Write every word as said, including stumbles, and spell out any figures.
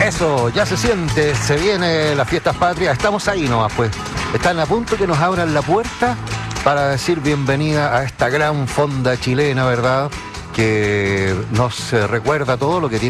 Eso, ya se siente, se viene las fiestas patrias, estamos ahí nomás pues. Están a punto que nos abran la puerta para decir bienvenida a esta gran fonda chilena, ¿verdad? Que nos eh, recuerda todo lo que tiene